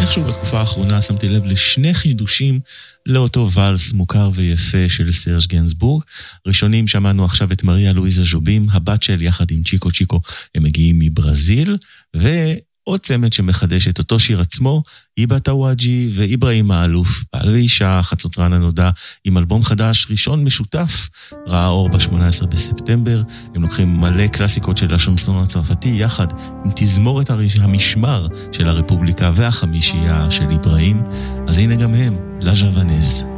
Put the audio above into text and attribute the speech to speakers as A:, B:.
A: איכשהו בתקופה האחרונה שמתי לב לשני חידושים לאותו ואלס מוכר ויפה של סרג' גנסבורג. ראשונים שמענו עכשיו את מריה לואיזה ז'ובים, הבת של יחד עם צ'יקו צ'יקו, הם מגיעים מברזיל, ועוד צמד שמחדש את אותו שיר עצמו, איבה טוואג'י ואיברהים האלוף, בעל ואישה, חצוצרן הנודע, עם אלבום חדש ראשון משותף, ראה אור ב-18 בספטמבר. הם לוקחים מלא קלאסיקות של השמסון הצרפתי, יחד עם תזמורת המשמר של הרפובליקה והחמישייה של איברהים. אז הנה גם הם, לה ז'וונז.